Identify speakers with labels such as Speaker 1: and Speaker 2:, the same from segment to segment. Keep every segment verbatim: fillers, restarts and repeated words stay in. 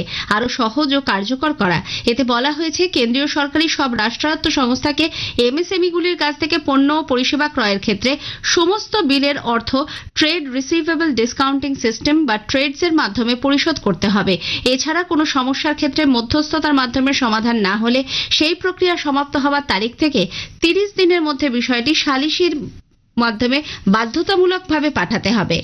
Speaker 1: আরো সহজ ও কার্যকর করা। এতে বলা হয়েছে, কেন্দ্রীয় সরকারি সব রাষ্ট্রায়ত্ত সংস্থাকে এমএসএমইগুলির কাছ থেকে পণ্য ও পরিষেবা ক্রয়ের ক্ষেত্রে সমস্ত বিলের অর্থ ট্রেড রিসিভেবল ডিসকাউন্টিং সিস্টেম বা ট্রেডস এর মাধ্যমে পরিশোধ করতে হবে। এছাড়া কোনো সমস্যার ক্ষেত্রে মধ্যস্থতার মাধ্যমে সমাধান না হলে সেই প্রক্রিয়া সমাপ্ত হওয়ার তারিখ থেকে তিরিশ দিনের মধ্যে বিষয়টি সালিসির মাধ্যমে বাধ্যতামূলকভাবে পাঠাতে হবে।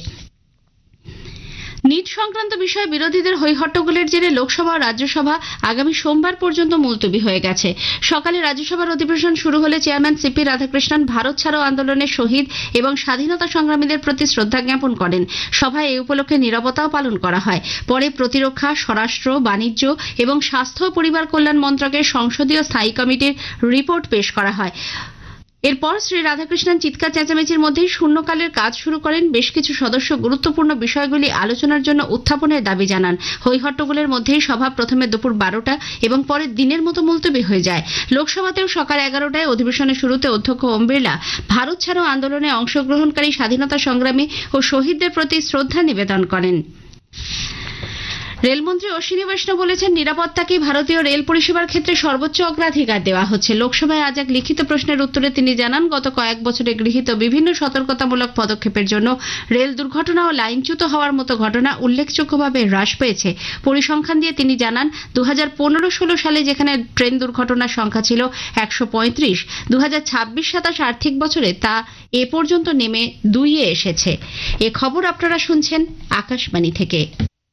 Speaker 1: নিট সংক্রান্ত বিষয়ে বিরোধীদের হইহট্টগোলের জেরে লোকসভা ও রাজ্যসভা আগামী সোমবার পর্যন্ত মুলতবি হয়ে গেছে। সকালে রাজ্যসভার অধিবেশন শুরু হলে চেয়ারম্যান সিপি রাধাকৃষ্ণন ভারত ছাড়ো আন্দোলনের শহীদ এবং স্বাধীনতা সংগ্রামীদের প্রতি শ্রদ্ধা জ্ঞাপন করেন। সভায় এই উপলক্ষে নীরবতাও পালন করা হয়। পরে প্রতিরক্ষা, স্বরাষ্ট্র, বাণিজ্য এবং স্বাস্থ্য ও পরিবার কল্যাণ মন্ত্রকের সংসদীয় স্থায়ী কমিটির রিপোর্ট পেশ করা হয়। এরপর শ্রী রাধাকৃষ্ণন চিৎকার চেঁচামেচির মধ্যেই শূন্যকালের কাজ শুরু করেন। বেশ কিছু সদস্য গুরুত্বপূর্ণ বিষয়গুলি আলোচনার জন্য উত্থাপনের দাবি জানান। হইহট্টগোলের মধ্যেই সভা প্রথমে দুপুর বারোটা এবং পরে দিনের মতো মুলতবি হয়ে যায়। লোকসভাতেও সকাল এগারোটায় অধিবেশনের শুরুতে অধ্যক্ষ ওম বিড়লা ভারত ছাড়ো আন্দোলনে অংশগ্রহণকারী স্বাধীনতা সংগ্রামী ও শহীদদের প্রতি শ্রদ্ধা নিবেদন করেন। রেলমন্ত্রী অশ্বিনী বৈষ্ণব বলেছেন, নিরাপত্তাকে ভারতীয় রেল পরিষেবার ক্ষেত্রে সর্বোচ্চ অগ্রাধিকার দেওয়া হচ্ছে। লোকসভায় আজ এক লিখিত প্রশ্নের উত্তরে তিনি জানান, গত কয়েক বছরে গৃহীত বিভিন্ন সতর্কতামূলক পদক্ষেপের জন্য রেল দুর্ঘটনা ও লাইনচ্যুত হওয়ার মতো ঘটনা উল্লেখযোগ্যভাবে হ্রাস পেয়েছে। পরিসংখ্যান দিয়ে তিনি জানান, দু হাজার পনেরো ষোলো সালে যেখানে ট্রেন দুর্ঘটনার সংখ্যা ছিল একশো পঁয়ত্রিশ, দু হাজার ছাব্বিশ সাতাশ আর্থিক বছরে তা এ পর্যন্ত নেমে দুইয়ে এসেছে। এ খবর আপনারা শুনছেন আকাশবাণী থেকে।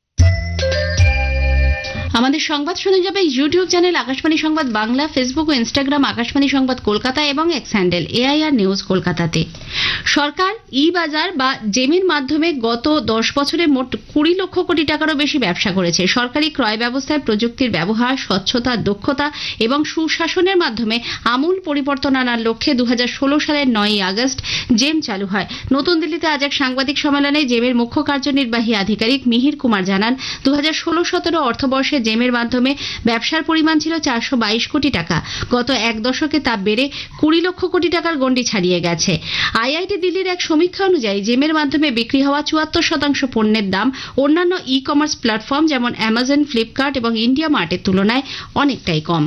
Speaker 1: আমাদের সংবাদ শোনা যাবে ইউটিউব চ্যানেল আকাশবাণী সংবাদ বাংলা, ফেসবুক ও ইনস্টাগ্রাম আকাশবাণী সংবাদ কলকাতা এবং এক্স হ্যান্ডেল এআইআর নিউজ কলকাতাতে। সরকার ই বাজার বা জেমের মাধ্যমে গত দশ বছরে মোট কুড়ি লক্ষ কোটি টাকারও বেশি ব্যবসা করেছে। সরকারি ক্রয় ব্যবস্থায় প্রযুক্তির ব্যবহার, স্বচ্ছতা, দক্ষতা এবং সুশাসনের মাধ্যমে আমূল পরিবর্তন আনার লক্ষ্যে দু হাজার ষোলো সালের নয়ই আগস্ট জেম চালু হয়। নতুন দিল্লিতে আজ এক সাংবাদিক সম্মেলনে জেমের মুখ্য কার্যনির্বাহী আধিকারিক মিহির কুমার জানান, দু হাজার ষোলো সতেরো অর্থবর্ষে জেমের মাধ্যমে ব্যবসার পরিমাণ ছিল চারশো বাইশ কোটি টাকা। গত এক দশকে তা বেড়ে কুড়ি লক্ষ কোটি টাকার গণ্ডি ছাড়িয়ে গেছে। আইআইটি দিল্লির এক সমীক্ষা অনুযায়ী জেমের মাধ্যমে বিক্রি হওয়া চুয়াত্তর শতাংশ পণ্যের দাম অন্যান্য ই কমার্স প্ল্যাটফর্ম যেমন অ্যামাজন, ফ্লিপকার্ট এবং ইন্ডিয়া মার্টের তুলনায় অনেকটাই কম।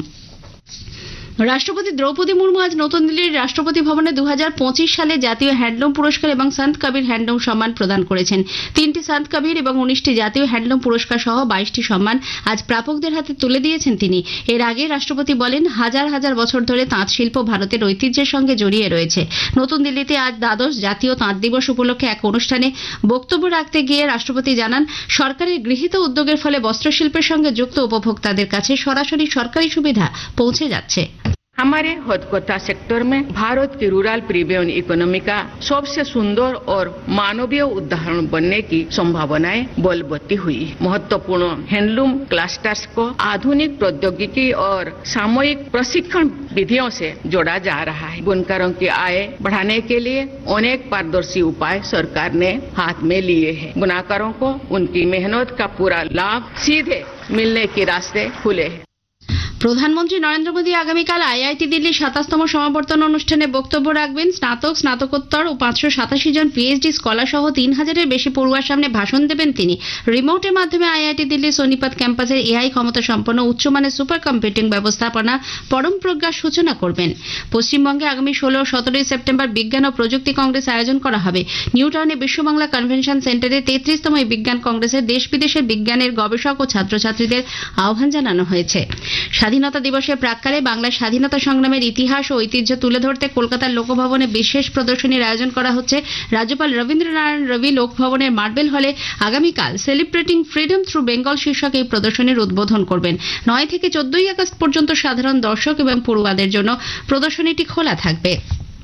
Speaker 1: রাষ্ট্রপতি দ্রৌপদী মুর্মু আজ নতুন দিল্লির রাষ্ট্রপতি ভবনে দু হাজার পঁচিশ সালে জাতীয় হ্যান্ডলুম পুরস্কার এবং সন্ত কবির হ্যান্ডলুম সম্মান প্রদান করেছেন। তিনটি সন্ত কবির এবং উনিশটি জাতীয় হ্যান্ডলুম পুরস্কার সহ বাইশটি সম্মান আজ প্রাপকদের হাতে তুলে দিয়েছেন তিনি। এর আগে রাষ্ট্রপতি বলেন, হাজার হাজার বছর ধরে তাঁত শিল্প ভারতের ঐতিহ্যের সঙ্গে জড়িয়ে রয়েছে। নতুন দিল্লিতে আজ দ্বাদশ জাতীয় তাঁত দিবস উপলক্ষে এক অনুষ্ঠানে বক্তব্য রাখতে গিয়ে রাষ্ট্রপতি জানান, সরকারের গৃহীত উদ্যোগের ফলে বস্ত্রশিল্পের সঙ্গে যুক্ত উপভোক্তাদের কাছে সরাসরি সরকারি সুবিধা পৌঁছে যাচ্ছে।
Speaker 2: हमारे हथकथा सेक्टर में भारत की रूरल प्रीमियम इकोनॉमी का सबसे सुंदर और मानवीय उदाहरण बनने की संभावनाएं बलवती हुई। महत्वपूर्ण हैंडलूम क्लस्टर्स को आधुनिक प्रौद्योगिकी और सामूहिक प्रशिक्षण विधियों से जोड़ा जा रहा है। बुनकरों की आय बढ़ाने के लिए अनेक पारदर्शी उपाय सरकार ने हाथ में लिए हैं। बुनाकारों को उनकी मेहनत का पूरा लाभ सीधे मिलने के रास्ते खुले हैं।
Speaker 1: প্রধানমন্ত্রী নরেন্দ্র মোদী আগামীকাল আইআইটি দিল্লির সাতাশতম সমাবর্তন অনুষ্ঠানে বক্তব্য রাখবেন। স্নাতক, স্নাতকোত্তর ও পাঁচশো সাতাশি জন পিএইচডি স্কলার সহ তিন হাজারের বেশি পড়ুয়ার সামনে ভাষণ দেবেন তিনি। রিমোটের মাধ্যমে আইআইটি দিল্লির সোনিপত ক্যাম্পাসের এআই ক্ষমতা সম্পন্ন উচ্চমানের সুপার কম্পিউটিং ব্যবস্থাপনা পরম প্রজ্ঞার সূচনা করবেন। পশ্চিমবঙ্গে আগামী ষোলো ও সতেরোই সেপ্টেম্বর বিজ্ঞান ও প্রযুক্তি কংগ্রেস আয়োজন করা হবে। নিউ টাউনে বিশ্ববাংলা কনভেনশন সেন্টারে তেত্রিশতম এই বিজ্ঞান কংগ্রেসের দেশ বিদেশের বিজ্ঞানের গবেষক ও ছাত্রছাত্রীদের আহ্বান জানানো হয়েছে। স্বাধীনতা দিবসের প্রাক্কালে বাংলার স্বাধীনতা সংগ্রামের ইতিহাস ও ঐতিহ্য তুলে ধরতে কলকাতার লোকভবনে বিশেষ প্রদর্শনীর আয়োজন করা হচ্ছে। রাজ্যপাল রবীন্দ্রনারায়ণ রবি লোকভবনের মার্বেল হলে আগামীকাল সেলিব্রেটিং ফ্রিডম থ্রু বেঙ্গল শীর্ষক এই প্রদর্শনীর উদ্বোধন করবেন। নয় থেকে চোদ্দই আগস্ট পর্যন্ত সাধারণ দর্শক এবং পড়ুয়াদের জন্য প্রদর্শনীটি খোলা থাকবে।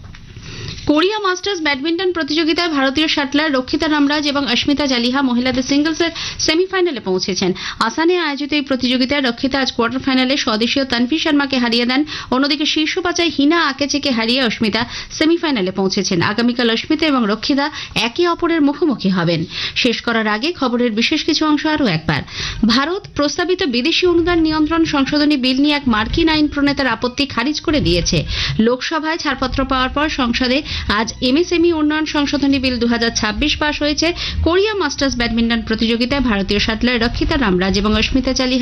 Speaker 1: কোরিয়া মাস্টার্স ব্যাডমিন্টন প্রতিযোগিতায় ভারতীয় শাটলার রক্ষিতা রামরাজ এবং অস্মিতা জালিহা মহিলাদের সিঙ্গলসের সেমিফাইনালে পৌঁছেছেন। আসানে আয়োজিত এই প্রতিযোগিতায় রক্ষিতা আজ কোয়ার্টার ফাইনালে স্বদেশীয় তানভি শর্মাকে হারিয়ে দেন। অন্যদিকে শীর্ষ পাঁচায় হিনা আকেচেকে হারিয়ে অস্মিতা সেমিফাইনালে পৌঁছেছেন। আগামীকাল অস্মিতা এবং রক্ষিতা একে অপরের মুখোমুখি হবেন। শেষ করার আগে খবরের বিশেষ কিছু অংশ আরও একবার। ভারত প্রস্তাবিত বিদেশি অনুদান নিয়ন্ত্রণ সংশোধনী বিল নিয়ে এক মার্কিন আইন প্রণেতার আপত্তি খারিজ করে দিয়েছে। লোকসভায় ছাড়পত্র পাওয়ার পর সংসদে আজ এমএসএমই উন্নয়ন সংশোধনী বিল দু হাজার ছাব্বিশ পাশ হয়েছে। কোরিয়া মাস্টার্স ব্যাডমিন্টন প্রতিযোগিতায় ভারতীয় শাটলার রক্ষিতা রামরাজ এবং অস্মিতা জালিহা